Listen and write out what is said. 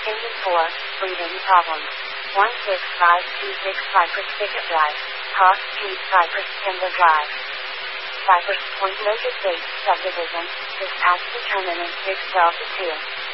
Engine 4, breathing problems. 16526 Cypress Thicket Drive. Cross Street Cypress Timber Drive. Cypress Point Locust 8 Subdivision. Dispatch to terminus 6 Delta 2.